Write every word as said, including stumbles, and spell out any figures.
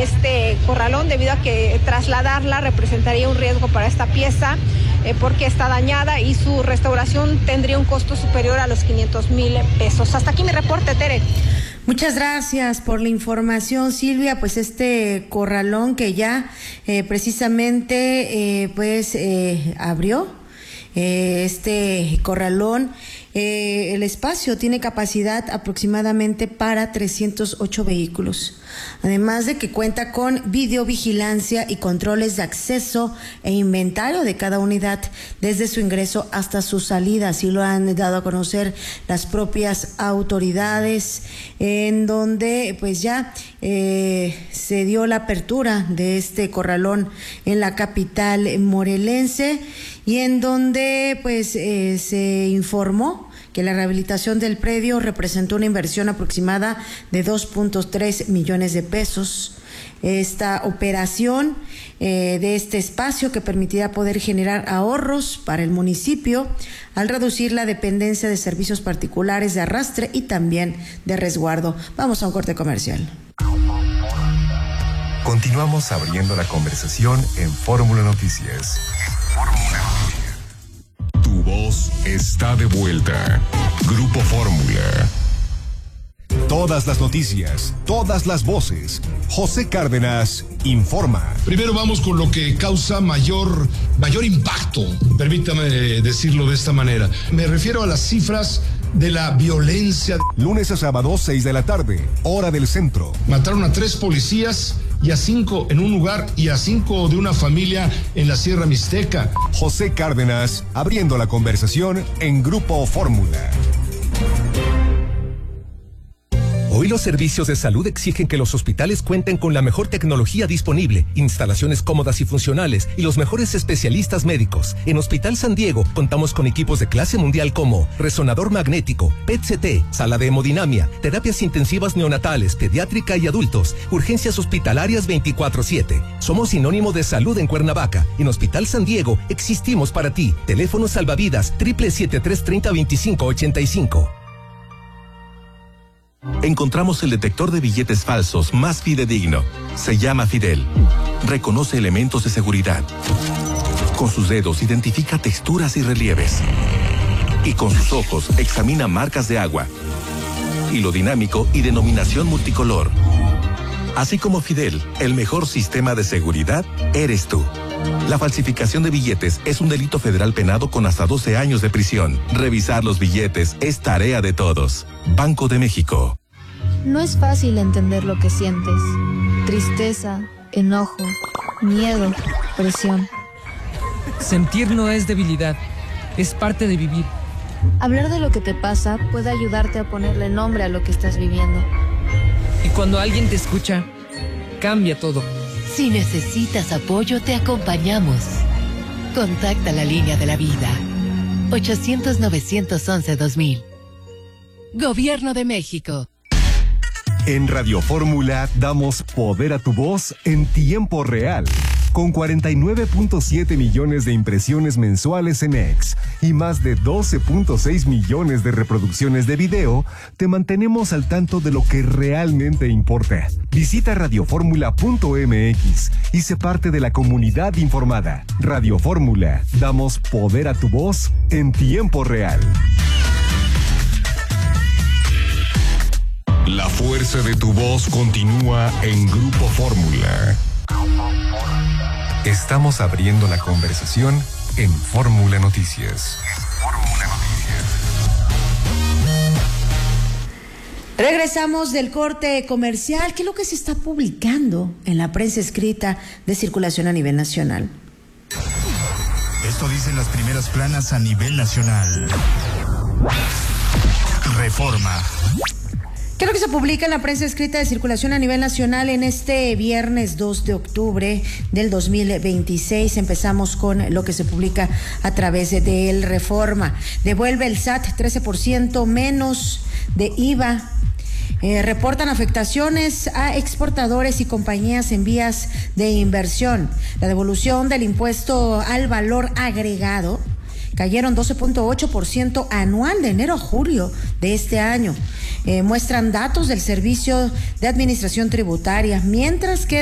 este corralón, debido a que trasladarla representaría un riesgo para esta pieza eh, porque está dañada y su restauración tendría un costo superior a los quinientos mil pesos. Hasta aquí mi reporte, Tere. Muchas gracias por la información, Silvia. Pues este corralón que ya eh, precisamente eh, pues eh, abrió eh, este corralón. Eh, el espacio tiene capacidad aproximadamente para trescientos ocho vehículos, además de que cuenta con videovigilancia y controles de acceso e inventario de cada unidad desde su ingreso hasta su salida. Así lo han dado a conocer las propias autoridades, en donde pues ya eh, se dio la apertura de este corralón en la capital morelense, y en donde pues eh, se informó que la rehabilitación del predio representó una inversión aproximada de dos punto tres millones de pesos. Esta operación eh, de este espacio, que permitirá poder generar ahorros para el municipio al reducir la dependencia de servicios particulares de arrastre y también de resguardo. Vamos a un corte comercial. Continuamos abriendo la conversación en Fórmula Noticias. Tu voz está de vuelta. Grupo Fórmula. Todas las noticias, todas las voces. José Cárdenas informa. Primero vamos con lo que causa mayor, mayor impacto, permítame decirlo de esta manera. Me refiero a las cifras de la violencia. Lunes a sábado, seis de la tarde, hora del centro. Mataron a tres policías y a cinco en un lugar y a cinco de una familia en la Sierra Mixteca. José Cárdenas, abriendo la conversación en Grupo Fórmula. Hoy los servicios de salud exigen que los hospitales cuenten con la mejor tecnología disponible, instalaciones cómodas y funcionales y los mejores especialistas médicos. En Hospital San Diego contamos con equipos de clase mundial como resonador magnético, P E T C T, sala de hemodinamia, terapias intensivas neonatales, pediátrica y adultos, urgencias hospitalarias veinticuatro siete. Somos sinónimo de salud en Cuernavaca. En Hospital San Diego existimos para ti. Teléfono salvavidas siete siete tres, tres cero, dos cinco ocho cinco. Encontramos el detector de billetes falsos más fidedigno. Se llama Fidel. Reconoce elementos de seguridad. Con sus dedos identifica texturas y relieves. Y con sus ojos examina marcas de agua, hilo dinámico y denominación multicolor. Así como Fidel, el mejor sistema de seguridad eres tú. La falsificación de billetes es un delito federal penado con hasta doce años de prisión. Revisar los billetes es tarea de todos. Banco de México. No es fácil entender lo que sientes. Tristeza, enojo, miedo, presión. Sentir no es debilidad, es parte de vivir. Hablar de lo que te pasa puede ayudarte a ponerle nombre a lo que estás viviendo. Y cuando alguien te escucha, cambia todo. Si necesitas apoyo, te acompañamos. Contacta la línea de la vida. ochocientos, novecientos once, dos mil. Gobierno de México. En Radio Fórmula damos poder a tu voz en tiempo real. Con cuarenta y nueve punto siete millones de impresiones mensuales en X y más de doce punto seis millones de reproducciones de video, te mantenemos al tanto de lo que realmente importa. Visita radioformula punto m x y sé parte de la comunidad informada. Radio Fórmula, damos poder a tu voz en tiempo real. La fuerza de tu voz continúa en Grupo Fórmula. Estamos abriendo la conversación en Fórmula Noticias. Fórmula Noticias. Regresamos del corte comercial. ¿Qué es lo que se está publicando en la prensa escrita de circulación a nivel nacional? Esto dicen las primeras planas a nivel nacional. Reforma. ¿Qué es lo que se publica en la prensa escrita de circulación a nivel nacional en este viernes dos de octubre del dos mil veintiséis? Empezamos con lo que se publica a través de El Reforma. Devuelve el S A T trece por ciento menos de I V A. Eh, reportan afectaciones a exportadores y compañías en vías de inversión. La devolución del impuesto al valor agregado cayeron doce punto ocho por ciento anual de enero a julio de este año. Eh, muestran datos del Servicio de Administración Tributaria, mientras que